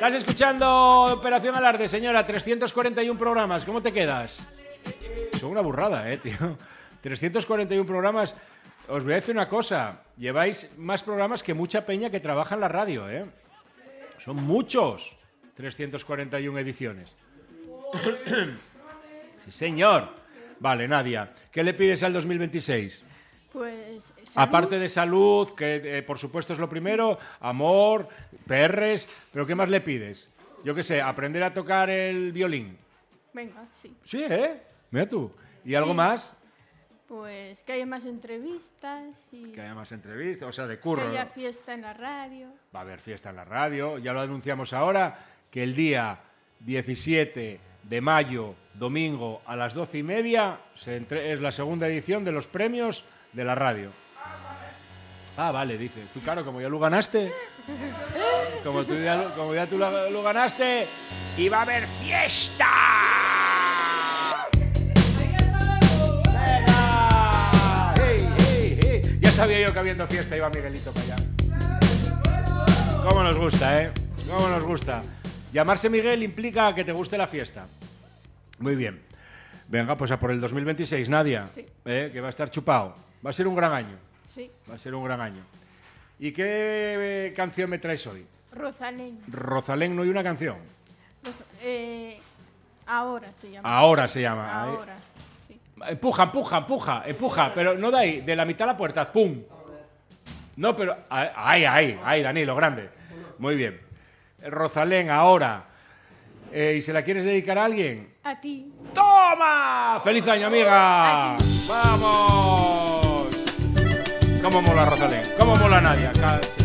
Estás escuchando Operación Alarde, señora. 341 programas. ¿Cómo te quedas? Son una burrada, tío. 341 programas. Os voy a decir una cosa. Lleváis más programas que mucha peña que trabaja en la radio, Son muchos. 341 ediciones. Sí, señor. Vale, Nadia. ¿Qué le pides al 2026? Pues salud. Aparte de salud, que por supuesto es lo primero, amor, perres, pero ¿qué más le pides? Yo qué sé, aprender a tocar el violín. Venga, sí. Sí, Mira tú. ¿Y algo Sí. más? Pues que haya más entrevistas y Que haya más entrevistas, o sea, de que curro. haya fiesta en la radio. Va a haber fiesta en la radio, ya lo anunciamos ahora, que el día 17 de mayo, domingo, a las 12:30, es la segunda edición de los premios de la radio. Ah, vale, dice. Tú, claro, como ya lo ganaste, como ya tú lo ganaste, y va a haber fiesta. ¡Venga! ¡Hey, hey, hey! Ya sabía yo que habiendo fiesta iba Miguelito para allá. ¿Cómo nos gusta, ¿Cómo nos gusta? Llamarse Miguel implica que te guste la fiesta. Muy bien. Venga, pues a por el 2026, Nadia. Sí. Que va a estar chupado. Va a ser un gran año. Sí. Va a ser un gran año. ¿Y qué canción me traes hoy? Rosalén. Rosalén, no hay una canción. Ahora se llama. Ahora se llama. Ahora. Sí. Empuja, pero no de ahí, de la mitad a la puerta, ¡pum! No, pero ahí, Danilo, grande. Muy bien. Rosalén, ahora. ¿Y se la quieres dedicar a alguien? A ti. ¡Toma! ¡Feliz año, amiga! A ti. ¡Vamos! ¿Cómo mola Rosalén? ¿Cómo mola Nadia?